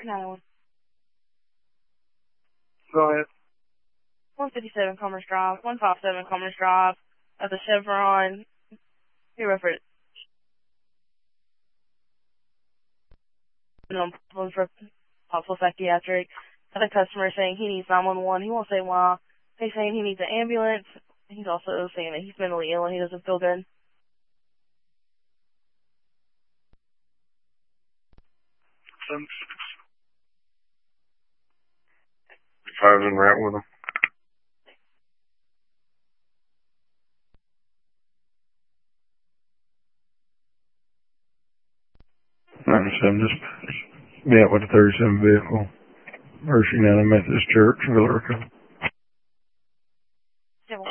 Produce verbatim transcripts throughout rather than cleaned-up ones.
nine one. Go ahead. one fifty-seven Commerce Drive, one fifty-seven Commerce Drive, at the Chevron. Who referred it? No, for possible psychiatric. Had a customer saying he needs nine one one. He won't say why. He's saying he needs an ambulance. He's also saying that he's mentally ill and he doesn't feel good. If I was in route with him. ninety-seven dispatch. Yeah, with the thirty-seven vehicle. Mercy United Methodist Church, Villarica. Civil.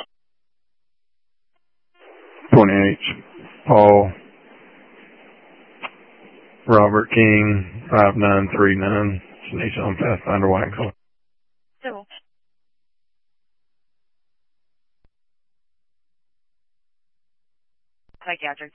twenty-eight. Paul. Robert King, five nine three nine. Nissan Pathfinder white color. Civil. Psychiatric.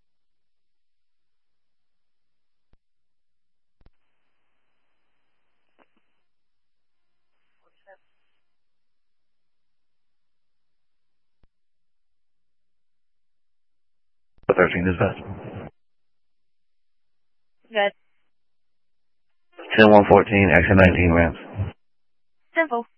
thirteen dispatch. Good. ten one fourteen, action nineteen ramps. Simple.